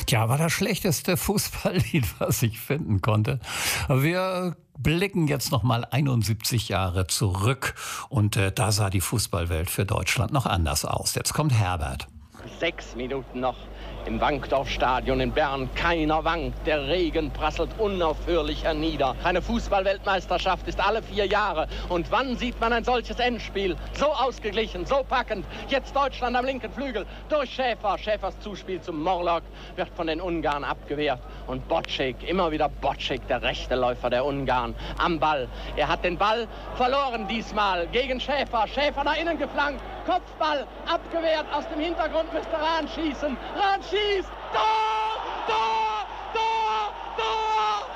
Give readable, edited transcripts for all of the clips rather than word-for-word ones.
Tja, war das schlechteste Fußballlied, was ich finden konnte. Wir blicken jetzt noch mal 71 Jahre zurück und da sah die Fußballwelt für Deutschland noch anders aus. Jetzt kommt Herbert. 6 Minuten noch im Wankdorfstadion in Bern. Keiner wankt, der Regen prasselt unaufhörlich hernieder. Eine Fußballweltmeisterschaft ist alle 4 Jahre. Und wann sieht man ein solches Endspiel? So ausgeglichen, so packend. Jetzt Deutschland am linken Flügel durch Schäfer. Schäfers Zuspiel zum Morlock wird von den Ungarn abgewehrt. Und Boček, immer wieder Boček, der rechte Läufer der Ungarn, am Ball. Er hat den Ball verloren diesmal gegen Schäfer. Schäfer nach innen geflankt. Kopfball abgewehrt. Aus dem Hintergrund müsste Rahn schießen. Rahn schießt. Tor! Tor! Tor! Tor!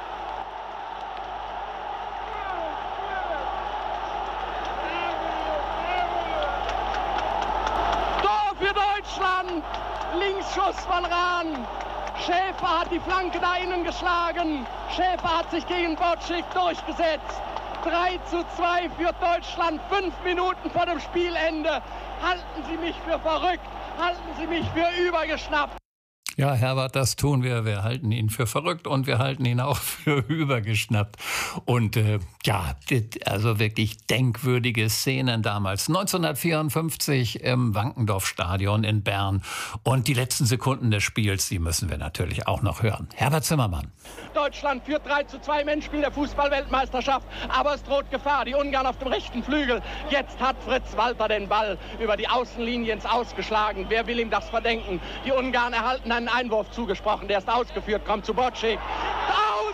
Tor für Deutschland! Linksschuss von Rahn. Schäfer hat die Flanke da innen geschlagen. Schäfer hat sich gegen Boček durchgesetzt. 3:2 für Deutschland, 5 Minuten vor dem Spielende. Halten Sie mich für verrückt, halten Sie mich für übergeschnappt. Ja, Herbert, das tun wir. Wir halten ihn für verrückt und wir halten ihn auch für übergeschnappt. Und also wirklich denkwürdige Szenen damals. 1954 im Wankendorfstadion in Bern. Und die letzten Sekunden des Spiels, die müssen wir natürlich auch noch hören. Herbert Zimmermann. Deutschland führt 3:2 im Endspiel der Fußball-Weltmeisterschaft. Aber es droht Gefahr. Die Ungarn auf dem rechten Flügel. Jetzt hat Fritz Walter den Ball über die Außenlinie ins Ausgeschlagen. Wer will ihm das verdenken? Die Ungarn erhalten einen Einwurf zugesprochen. Der ist ausgeführt, kommt zu Boček. Aus!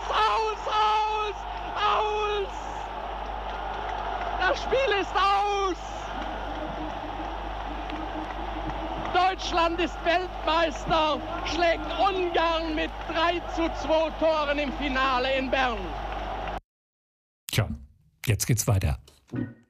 Das Spiel ist aus! Deutschland ist Weltmeister, schlägt Ungarn mit 3:2 Toren im Finale in Bern. Tja, jetzt geht's weiter.